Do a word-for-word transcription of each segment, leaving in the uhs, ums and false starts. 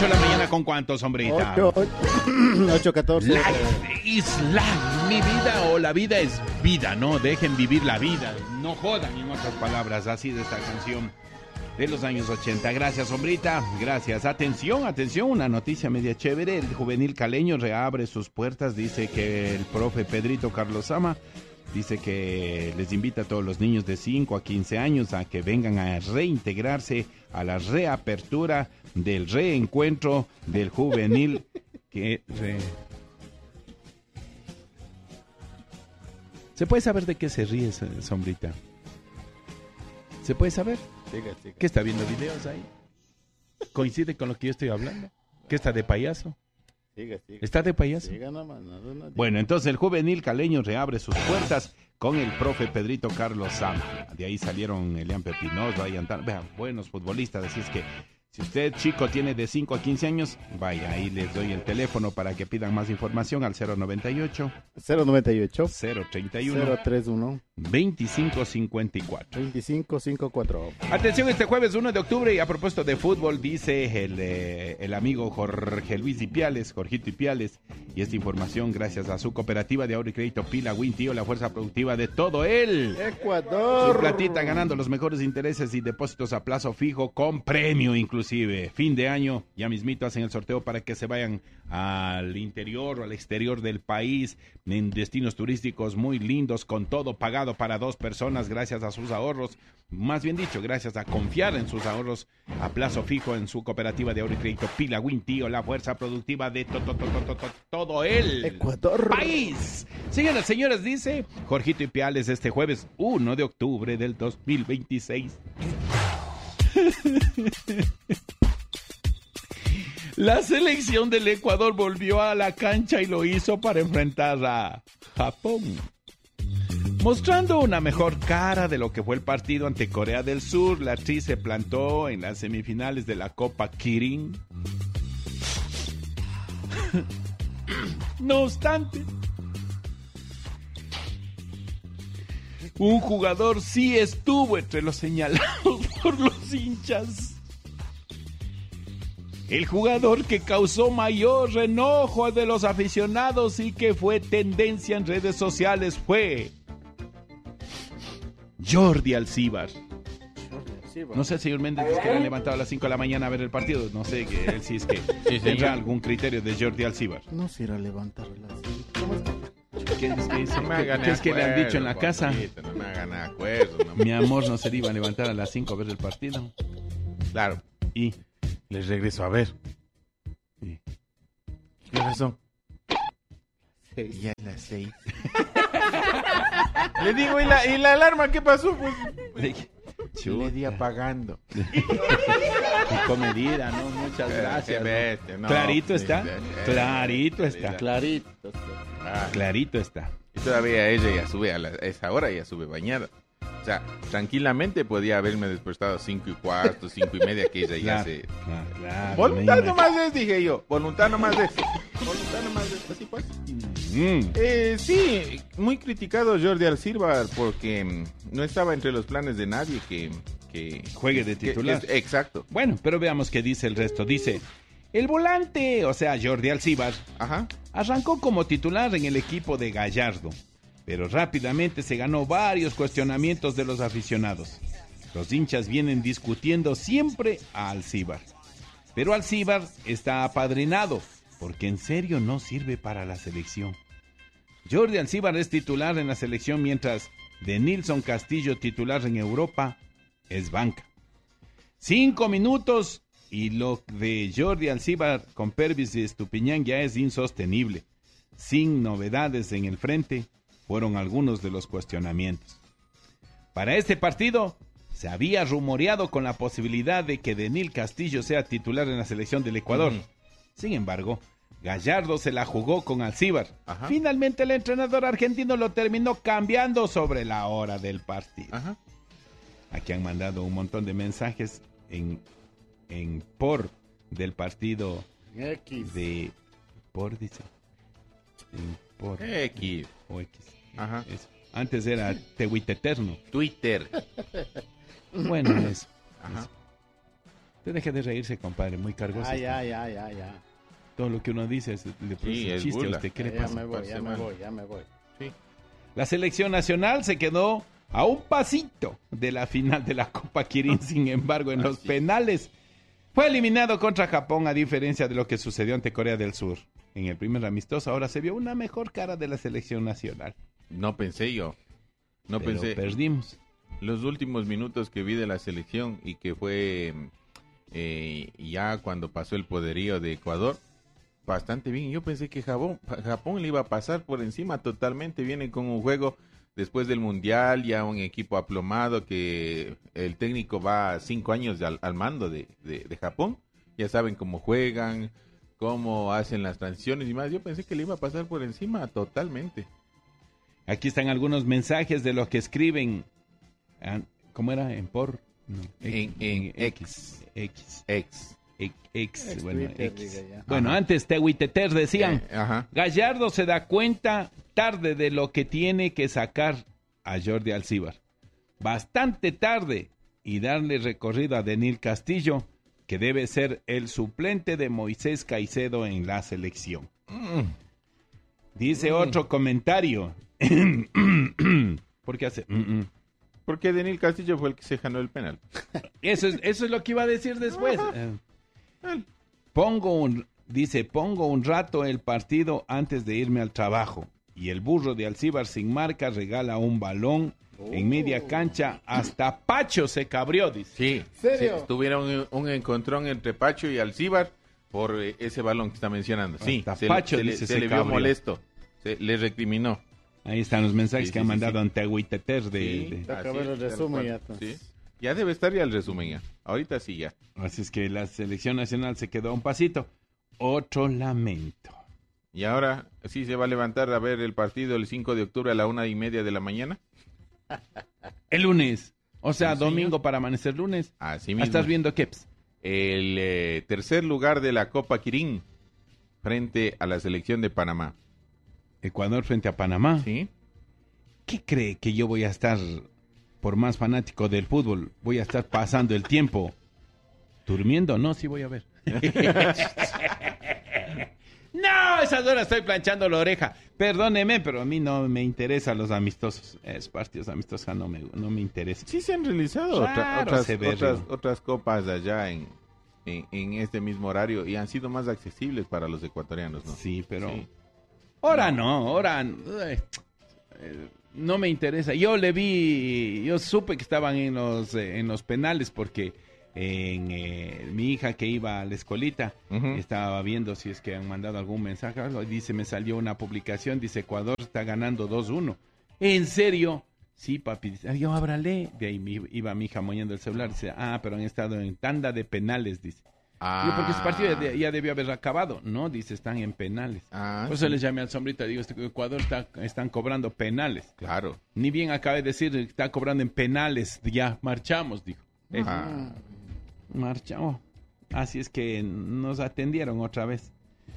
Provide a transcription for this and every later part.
ocho de la mañana, ¿con cuántos, hombrita? ocho catorce. Life is life, mi vida o la vida es vida, ¿no? Dejen vivir la vida, no jodan, en otras palabras, así de esta canción de los años ochenta. Gracias, hombrita, gracias. Atención, atención, una noticia media chévere. El juvenil caleño reabre sus puertas, dice que el profe Pedrito Carlos Sama dice que les invita a todos los niños de cinco a quince años a que vengan a reintegrarse a la reapertura del reencuentro del juvenil que... Re... ¿Se puede saber de qué se ríe, sombrita? ¿Se puede saber? Siga, siga. ¿Qué está viendo videos ahí? ¿Coincide con lo que yo estoy hablando? ¿Qué está de payaso? Siga, siga. ¿Está de payaso? Siga nomás, no, no, no, bueno, entonces el juvenil caleño reabre sus puertas con el profe Pedrito Carlos Sama. De ahí salieron Elian Pepinoz, Ryan Tan, vean, buenos futbolistas, así es que si usted, chico, tiene de cinco a quince años, vaya, ahí les doy el teléfono para que pidan más información al cero noventa y ocho, cero noventa y ocho, cero treinta y uno, cero treinta y uno, veinticinco cincuenta y cuatro. veinticinco cincuenta y cuatro. Atención, este jueves uno de octubre, y a propósito de fútbol, dice el, eh, el amigo Jorge Luis Ipiales, Jorgito Ipiales, y esta información gracias a su cooperativa de ahorro y crédito Pila Win Tío, la fuerza productiva de todo el Ecuador. Su platita ganando los mejores intereses y depósitos a plazo fijo con premio inclusive. Fin de año, ya mismito hacen el sorteo para que se vayan al interior o al exterior del país en destinos turísticos muy lindos, con todo pagado para dos personas gracias a sus ahorros, más bien dicho, gracias a confiar en sus ahorros a plazo fijo en su cooperativa de ahorro y crédito Pila Win Tío, la fuerza productiva de to, to, to, to, to, todo el Ecuador país. Señoras, señores, dice Jorgito Ipiales este jueves uno de octubre del dos mil veintiséis. La selección del Ecuador volvió a la cancha y lo hizo para enfrentar a Japón, mostrando una mejor cara de lo que fue el partido ante Corea del Sur. La Tri se plantó en las semifinales de la Copa Kirin. No obstante, un jugador sí estuvo entre los señalados por los hinchas. El jugador que causó mayor enojo de los aficionados y que fue tendencia en redes sociales fue Jordi Alcibar. No sé, señor Méndez, es que le han levantado a las cinco de la mañana a ver el partido. No sé, que él sí es que sí, tendrá algún criterio de Jordi Alcibar. No se irá a levantar a las cinco. ¿Qué es que, no me ¿qué, hagan ¿qué es que le han dicho en la acuerdo, casa? Papito, no me hagan acuerdo. No me... Mi amor no se le iba a levantar a las cinco a ver el partido. Claro. Y les regreso a ver. Sí. ¿Qué razón? Seis. Ya a las seis. Le digo, ¿y la, ¿y la alarma qué pasó? Pues le di apagando. Qué comedida, ¿no? Muchas gracias. Vete, no, Clarito sí, está. sí, sí, Clarito sí, está. sí, Clarito. Ah, Clarito está. y todavía ella ya sube a, la, a esa hora, ya sube bañada. O sea, tranquilamente podía haberme despertado a cinco y cuarto, cinco y media, que ella ya Claro, se... claro, claro, Voluntad me nomás es, dije yo. Voluntad nomás es. Voluntad nomás es. Así pues. Mm. Eh, sí, muy criticado Jordi Alcibar porque mm, no estaba entre los planes de nadie que... que Juegue de que- titular. que- exacto. Bueno, pero veamos qué dice el resto. Dice, el volante, o sea, Jordi Alcibar, Ajá. arrancó como titular en el equipo de Gallardo, pero rápidamente se ganó varios cuestionamientos de los aficionados. Los hinchas vienen discutiendo siempre a Alcibar, pero Alcibar está apadrinado, porque en serio no sirve para la selección. Jordi Alcibar es titular en la selección, mientras Denilson Castillo, titular en Europa, es banca. Cinco minutos y lo de Jordi Alcibar con Pervis y Estupiñán ya es insostenible. Sin novedades en el frente, fueron algunos de los cuestionamientos. Para este partido, se había rumoreado con la posibilidad de que Denil Castillo sea titular en la selección del Ecuador. Ujú. Sin embargo, Gallardo se la jugó con Alcibar. Ajá. Finalmente el entrenador argentino lo terminó cambiando sobre la hora del partido. Ajá. Aquí han mandado un montón de mensajes en, en por del partido X. de por, dice. En por X. o X. Ajá. Eso. Antes era Tehuiteterno. Twitter. Bueno, eso. Ajá. eso. Te deje de reírse, compadre, muy cargoso. Ah, está. ya, ya, ya, ya. Todo lo que uno dice es, le produce es chiste burla. a usted. ¿Qué le Ya, ya pasa? me voy, ya me Semana. voy, ya me voy. Sí. La selección nacional se quedó a un pasito de la final de la Copa Kirin. Sin embargo, en los Así. penales fue eliminado contra Japón, a diferencia de lo que sucedió ante Corea del Sur. En el primer amistoso ahora se vio una mejor cara de la selección nacional. No pensé yo. No pero pensé. perdimos. Los últimos minutos que vi de la selección y que fue eh, ya cuando pasó el poderío de Ecuador, bastante bien. Yo pensé que Japón, Japón le iba a pasar por encima totalmente. Viene con un juego después del Mundial, ya un equipo aplomado que el técnico va cinco años al, al mando de, de, de Japón. Ya saben cómo juegan, cómo hacen las transiciones y más. Yo pensé que le iba a pasar por encima totalmente. Aquí están algunos mensajes de los que escriben. ¿Cómo era? ¿En por? No. En, en X. X. X. X. X. Ex Bueno, Twitter, X. diga ya. Bueno, Ajá. antes Tehuiteter decían, Eh, ajá. Gallardo se da cuenta tarde de lo que tiene que sacar a Jordi Alcíbar. Bastante tarde, y darle recorrido a Denil Castillo, que debe ser el suplente de Moisés Caicedo en la selección. Mm. Dice Mm. otro comentario. ¿Por qué hace? Mm, mm. Porque Denil Castillo fue el que se ganó el penal. Eso es, eso es lo que iba a decir después. Eh, Pongo un, dice, pongo un rato el partido antes de irme al trabajo. Y el burro de Alcíbar sin marca regala un balón en media cancha. Hasta Pacho se cabrió, dice. Sí, ¿Serio? sí, tuvieron un, un encontrón entre Pacho y Alcíbar por eh, ese balón que está mencionando. Sí, Hasta se, Pacho se le, dice, se se le vio cabrió. molesto, se le recriminó. Ahí están los mensajes Sí, que sí, han sí, mandado sí. ante Agüiteter de, Sí, de- Toca así ver el es, tal resumen cual. ya, entonces. Sí. Ya debe estar ya el resumen ya. Ahorita sí ya. Así es que la selección nacional se quedó a un pasito. Otro lamento. Y ahora sí se va a levantar a ver el partido el cinco de octubre a la una y media de la mañana. El lunes. O sea, Sí, señor. domingo para amanecer lunes. Así mismo. Estás viendo Keps. El eh, tercer lugar de la Copa Kirin frente a la selección de Panamá. Ecuador frente a Panamá. ¿Sí? ¿Qué cree que yo voy a estar, por más fanático del fútbol, voy a estar pasando el tiempo durmiendo? No, sí voy a ver. No, esas horas estoy planchando la oreja. Perdóneme, pero a mí no me interesan los amistosos. Es partidos amistosos no me, no me interesa. Sí se han realizado otra- Claro, otras, severo. otras, otras copas de allá en, en, en este mismo horario y han sido más accesibles para los ecuatorianos, ¿no? Sí, pero Sí. ahora no, ahora eh, eh, no me interesa. Yo le vi, yo supe que estaban en los eh, en los penales porque en eh, mi hija que iba a la escuelita Ujú. estaba viendo si es que han mandado algún mensaje, algo, dice, me salió una publicación, dice Ecuador está ganando dos uno. ¿En serio? Sí, papi. Dice, "Ah, yo ábrale." De ahí mi- iba mi hija moñando el celular, dice, "Ah, pero han estado en tanda de penales", dice. Ah. Yo, porque ese partido ya, de- ya debió haber acabado. No, dice, están en penales. Ah, Por eso sí. les llamé al sombrito y digo, este Ecuador está, están cobrando penales. Claro. Ni bien acabé de decir, está cobrando en penales. Ya, marchamos, dijo. Eh, Ah. marchamos. Así es que nos atendieron otra vez.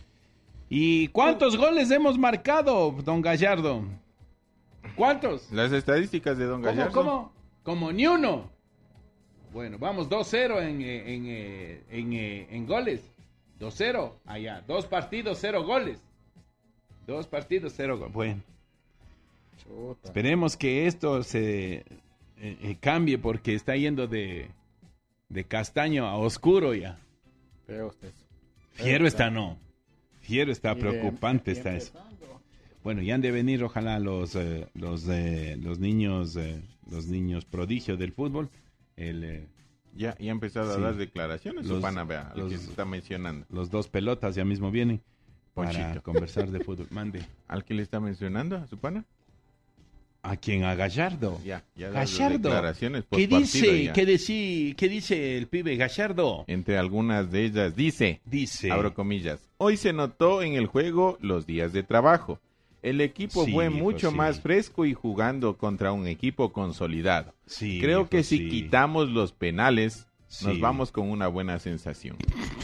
¿Y cuántos goles hemos marcado, don Gallardo? ¿Cuántos? Las estadísticas de Don ¿Cómo, Gallardo. cómo? Como ni uno. Bueno, vamos dos cero en, eh, en, eh, en, eh, en goles. dos cero allá. Dos partidos, cero goles. Dos partidos, cero goles. Bueno, Chuta. esperemos que esto se eh, eh, cambie porque está yendo de, de castaño a oscuro ya. Feo está eso. Fiero está, no. Fiero está, Y de- preocupante y está eso. empezando. Bueno, ya han de venir, ojalá, los eh, los eh, los niños eh, los niños prodigios del fútbol. El, eh, Ya, ya ha empezado a Sí. dar declaraciones. Los- Su pana, vea, lo que los- se está mencionando. los dos pelotas ya mismo vienen para Ponchito. conversar de fútbol. Mande. ¿Al que le está mencionando? ¿A su pana? ¿A quién? A Gallardo. Ya, ya da las Gallardo. declaraciones ¿Qué postpartido dice, ya. qué, deci- ¿Qué dice el pibe Gallardo? Entre algunas de ellas dice, Dice. abro comillas, hoy se notó en el juego los días de trabajo. El equipo Sí, fue hijo, mucho sí. más fresco y jugando contra un equipo consolidado. Sí, Creo hijo, que si sí. quitamos los penales, nos Sí. vamos con una buena sensación.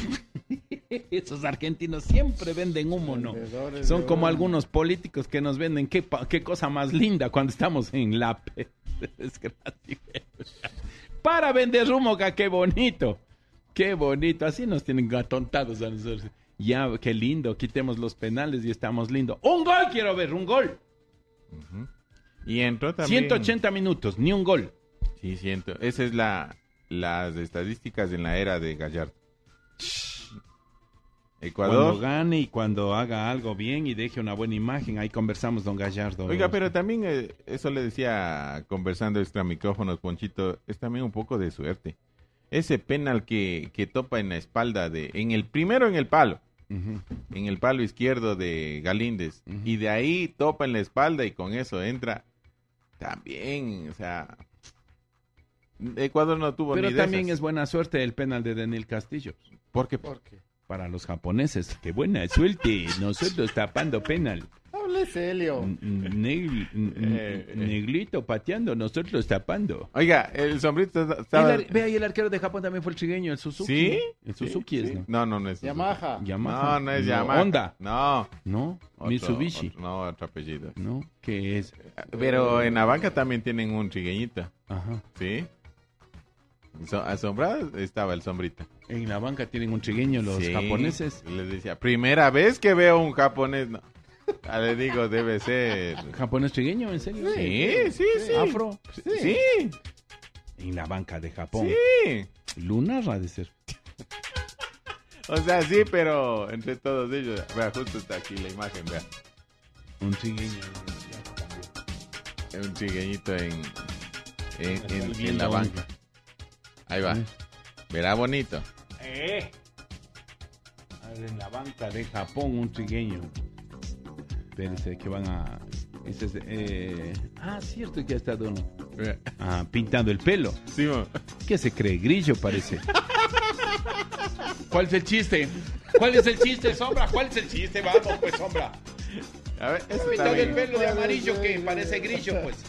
Esos argentinos siempre venden humo, ¿no? Vendedores Son de como humo. algunos políticos que nos venden qué, pa- qué cosa más linda cuando estamos en la pe- desgracia. Para vender humo, ca, qué bonito. Qué bonito, así nos tienen atontados a nosotros. Ya, qué lindo, quitemos los penales y estamos lindos. ¡Un gol quiero ver, un gol! Uh-huh. Y entró también... ciento ochenta minutos, ni un gol. Sí, siento. Esa es la las estadísticas en la era de Gallardo. Ecuador. Cuando gane y cuando haga algo bien y deje una buena imagen, ahí conversamos, don Gallardo. Oiga, pero también eh, eso le decía conversando extra micrófonos, Ponchito, es también un poco de suerte. Ese penal que, que topa en la espalda de, en el primero en el palo, uh-huh. en el palo izquierdo de Galíndez, uh-huh. y de ahí topa en la espalda y con eso entra. También, o sea, Ecuador no tuvo pero ni de también esas. Es buena suerte el penal de Daniel Castillo. ¿Por qué? ¿Por qué? Para los japoneses, qué buena suerte, nosotros tapando penal. Hable serio. Negl, eh, neglito pateando, nosotros tapando. Oiga, el sombrito estaba... El ar... Ve ahí, el arquero de Japón también fue el trigueño, el Suzuki. ¿Sí? El Suzuki sí, es, sí. ¿no? No, no, no es Yamaha. Yamaha. No, no es no, Yamaha. Honda. No. No, Otro, Mitsubishi. Otro, no, otro apellido. No, ¿qué es? Pero en la banca también tienen un trigueñito. Ajá. ¿Sí? So, asombrado estaba el sombrito. En la banca tienen un trigueño los sí, japoneses. Les decía, primera vez que veo un japonés. No. Ah, le digo, debe ser. ¿Japonés trigueño, en serio? Sí, sí, sí. ¿Afro? Sí. sí. En la banca de Japón. Sí. Lunar ha de ser. O sea, sí, pero entre todos ellos. Vea, justo está aquí la imagen, vea. Un trigueño. Un trigueñito en, en, en, en la banca. Ahí va. Verá bonito. Eh. En la banca de Japón, un trigueño. Espérense, que van a... Ese es, eh... Ah, cierto que ha estado uno. Ah, pintando el pelo. Sí, mo. ¿Qué se cree? Grillo parece. ¿Cuál es el chiste? ¿Cuál es el chiste, Sombra? ¿Cuál es el chiste? Vamos, pues, Sombra. A ver, eso Pintando está el bien. pelo de amarillo que parece grillo, pues.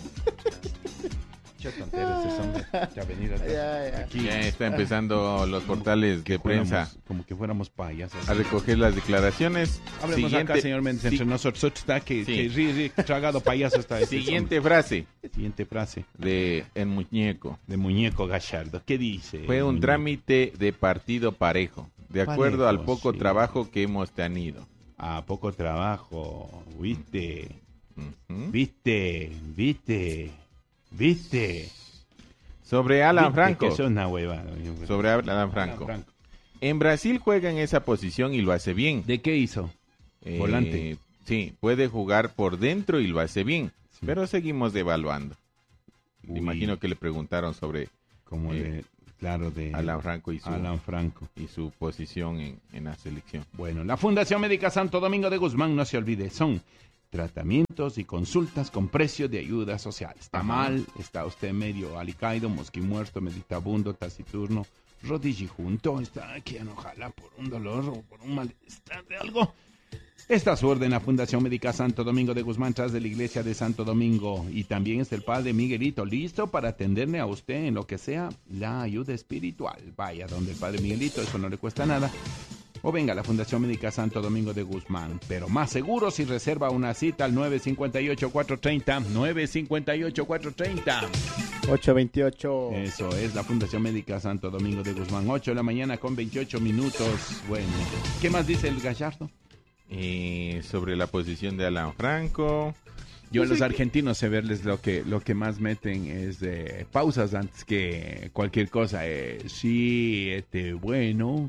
Qué tonteras ese Sombra. Ya venir Ya, ya. aquí. Ya está empezando los portales de prensa Fuéramos, como que fuéramos payasos. a recoger las declaraciones. Hablemos Siguiente- acá, señor Méndez, entre si- nosotros. Está que, Sí. que ri, ri, tragado payaso está ese Siguiente frase Sombra. Siguiente frase. de El Muñeco. De Muñeco Gallardo. ¿Qué dice? Fue un Muñeco? trámite de partido parejo, de acuerdo Parejo, al poco sí. trabajo que hemos tenido. A poco trabajo. ¿Viste? Ujú. ¿Viste? ¿Viste? ¿Viste? Sobre Alan ¿Viste Franco. que eso es una huevada? Sobre Alan Franco. En Brasil juega en esa posición y lo hace bien. ¿De qué hizo? Eh, volante. Sí, puede jugar por dentro y lo hace bien. Sí. Pero seguimos devaluando. Uy. Imagino que le preguntaron sobre Como Eh, de, claro, de Alan Franco y su, Alan Franco. y su posición en, en la selección. Bueno, la Fundación Médica Santo Domingo de Guzmán, no se olvide, son tratamientos y consultas con precio de ayuda social. Está Ajá. mal, está usted medio alicaído, mosquimuerto, meditabundo, taciturno, rodillijunto, está aquí ojalá por un dolor o por un malestar de algo. Está a su orden la Fundación Médica Santo Domingo de Guzmán, tras de la iglesia de Santo Domingo. Y también está el padre Miguelito, listo para atenderle a usted en lo que sea la ayuda espiritual. Vaya donde el padre Miguelito, eso no le cuesta nada. O venga a la Fundación Médica Santo Domingo de Guzmán. Pero más seguro si reserva una cita al nueve cinco ocho, cuatro tres cero, nueve cinco ocho, cuatro tres cero. ocho veintiocho. Eso es la Fundación Médica Santo Domingo de Guzmán. ocho de la mañana con veintiocho minutos. Bueno, ¿qué más dice el Gallardo? Eh, sobre la posición de Alan Franco. Yo a Yo los sé que- argentinos sé verles lo que lo que más meten es eh, pausas antes que cualquier cosa. Eh, sí, este, bueno,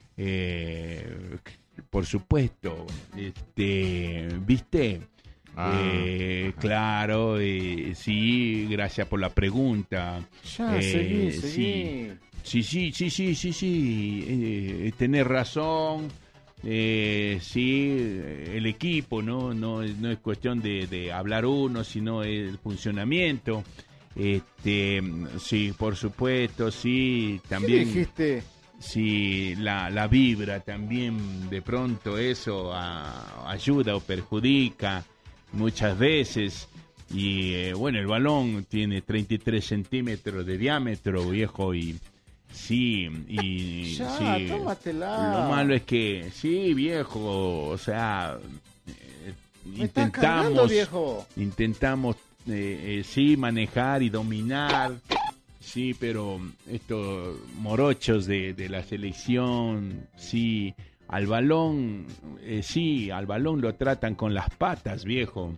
eh, por supuesto, este, viste, Ah, Eh, claro, eh, sí, gracias por la pregunta. Ya, Eh, seguí, sí. seguí. Sí, sí, sí, sí, sí, sí, eh, tenés razón. Eh, sí, el equipo, ¿no? No, es- no es cuestión de, de hablar uno, sino el funcionamiento. Este, sí, por supuesto, sí, ¿Qué también. dijiste? Si la, la vibra también de pronto eso a- ayuda o perjudica muchas veces. Y eh, bueno, el balón tiene treinta y tres centímetros de diámetro, viejo, y sí, y Ya, sí. tómatela. Lo malo es que, sí, viejo, o sea, eh, Me estás cagando, intentamos, viejo. intentamos, eh, eh, sí, manejar y dominar. Sí, pero estos morochos de, de la selección, sí, al balón, eh, sí, al balón lo tratan con las patas, viejo.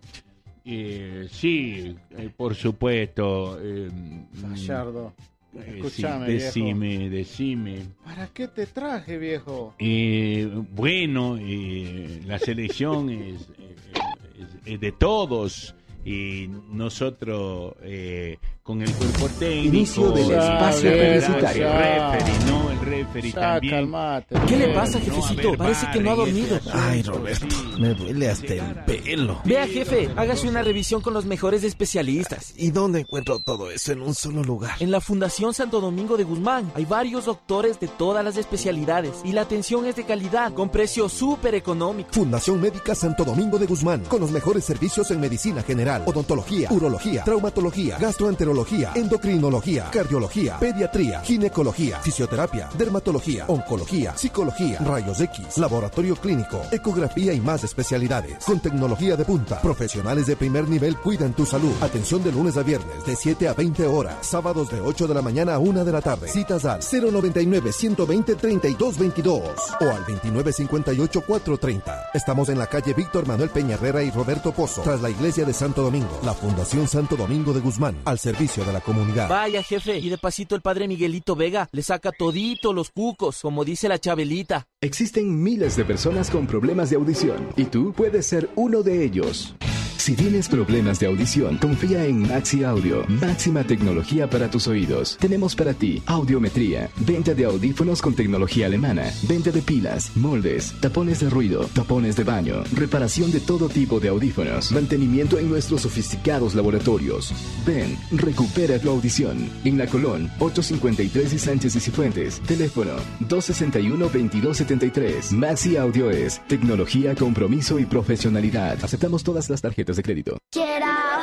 Eh, sí, eh, por supuesto. Eh, Gallardo, eh, escúchame, sí, viejo. decime, decime. ¿Para qué te traje, viejo? Eh, bueno, eh, la selección es, es- es- es de todos. Y nosotros eh, con el cuerpo técnico, Inicio del ya, espacio ¿verdad? publicitario. El referee, no, el referee Ya, también. calmate. ¿Qué le bien. pasa, No, jefecito? a ver, Parece que no ha paren dormido. este Ay, asunto, Roberto, sí. me duele hasta el pelo. Vea, jefe, hágase una revisión con los mejores especialistas. ¿Y dónde encuentro todo eso en un solo lugar? En la Fundación Santo Domingo de Guzmán hay varios doctores de todas las especialidades y la atención es de calidad, con precio súper económico. Fundación Médica Santo Domingo de Guzmán, con los mejores servicios en medicina general, odontología, urología, traumatología, gastroenterología, endocrinología, cardiología, pediatría, ginecología, fisioterapia, dermatología, oncología, psicología, rayos X, laboratorio clínico, ecografía y más especialidades. Con tecnología de punta, profesionales de primer nivel cuidan tu salud. Atención de lunes a viernes de siete a veinte horas, sábados de ocho de la mañana a una de la tarde. Citas al cero noventa y nueve, ciento veinte, treinta y dos veintidós o al veintinueve cincuenta y ocho, cuatrocientos treinta. Estamos en la calle Víctor Manuel Peña Herrera y Roberto Pozo, tras la iglesia de Santo Domingo. La Fundación Santo Domingo de Guzmán, al servicio de la comunidad. Vaya, jefe, y de pasito el padre Miguelito Vega le saca todito los cucos, como dice la Chabelita. Existen miles de personas con problemas de audición y tú puedes ser uno de ellos. Si tienes problemas de audición, confía en Maxi Audio, máxima tecnología para tus oídos. Tenemos para ti audiometría, venta de audífonos con tecnología alemana, venta de pilas, moldes, tapones de ruido, tapones de baño, reparación de todo tipo de audífonos, mantenimiento en nuestros sofisticados laboratorios. Ven, recupera tu audición. En La Colón, ochocientos cincuenta y tres y Sánchez y Cifuentes. Teléfono dos sesenta y uno, veintidós setenta y tres. Maxi Audio es tecnología, compromiso y profesionalidad. Aceptamos todas las tarjetas de crédito. Get out.